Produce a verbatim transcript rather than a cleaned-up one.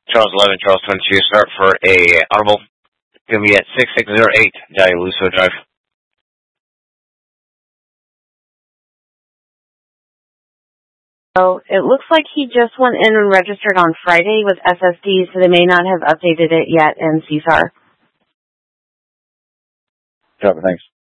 Charles eleven, Charles twenty-two, start for a audible. Going to be at six six zero eight Dialuso Drive. So it looks like he just went in and registered on Friday with S S D, so they may not have updated it yet in C S A R. Copy, thanks.